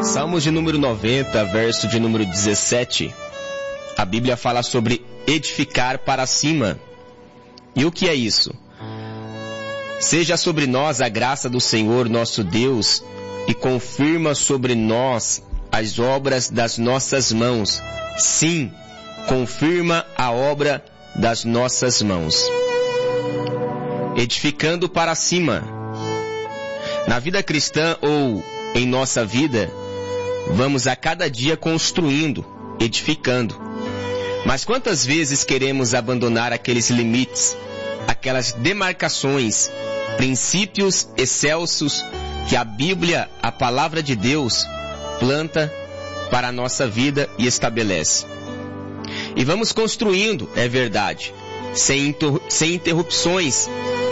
Salmos de número 90, verso de número 17. A Bíblia fala sobre edificar para cima. E o que é isso? Seja sobre nós a graça do Senhor nosso Deus e confirma sobre nós as obras das nossas mãos. Sim, confirma a obra das nossas mãos. Edificando para cima. Na vida cristã ou em nossa vida, vamos a cada dia construindo, edificando. Mas quantas vezes queremos abandonar aqueles limites, aquelas demarcações, princípios excelsos que a Bíblia, a palavra de Deus, planta para a nossa vida e estabelece. E vamos construindo, é verdade, sem interrupções,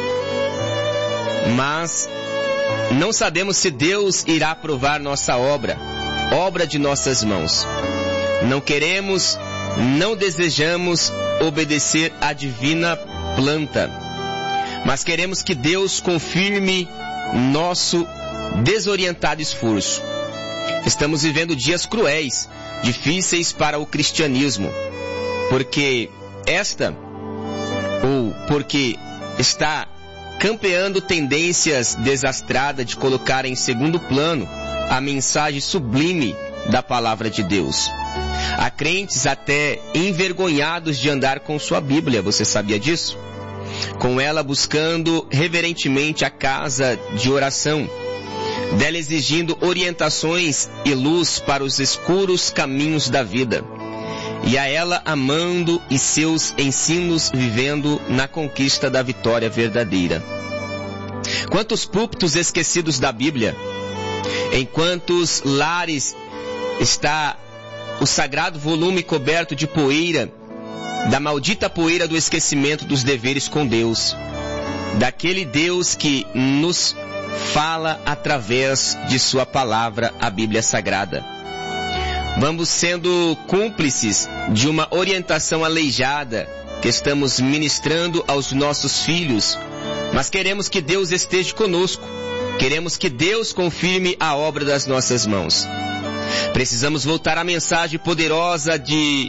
mas não sabemos se Deus irá aprovar nossa obra de nossas mãos. Não queremos, não desejamos obedecer à divina planta, mas queremos que Deus confirme nosso desorientado esforço. Estamos vivendo dias cruéis, difíceis para o cristianismo, porque está campeando tendências desastradas de colocar em segundo plano a mensagem sublime da palavra de Deus. Há crentes até envergonhados de andar com sua Bíblia, você sabia disso? Com ela buscando reverentemente a casa de oração, dela exigindo orientações e luz para os escuros caminhos da vida, e a ela amando e seus ensinos vivendo na conquista da vitória verdadeira. Quantos púlpitos esquecidos da Bíblia, em quantos lares está o sagrado volume coberto de poeira, da maldita poeira do esquecimento dos deveres com Deus, daquele Deus que nos fala através de sua palavra, a Bíblia Sagrada. Vamos sendo cúmplices de uma orientação aleijada que estamos ministrando aos nossos filhos, mas queremos que Deus esteja conosco, queremos que Deus confirme a obra das nossas mãos. Precisamos voltar à mensagem poderosa de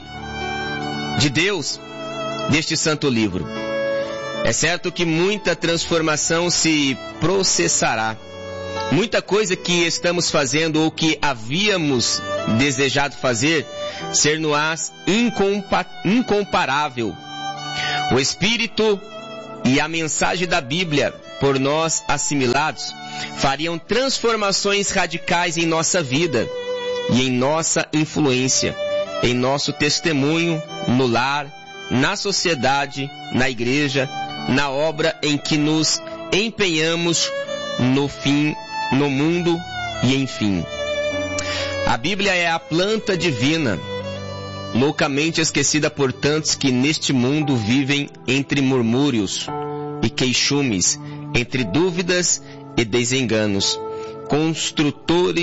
Deus deste santo livro. É certo que muita transformação se processará. Muita coisa que estamos fazendo ou que havíamos desejado fazer ser-nos-á incomparável. O Espírito e a mensagem da Bíblia, por nós assimilados, fariam transformações radicais em nossa vida e em nossa influência, em nosso testemunho no lar, na sociedade, na igreja, na obra em que nos empenhamos no mundo e enfim. A Bíblia é a planta divina, loucamente esquecida por tantos que neste mundo vivem entre murmúrios e queixumes, entre dúvidas e desenganos, construtores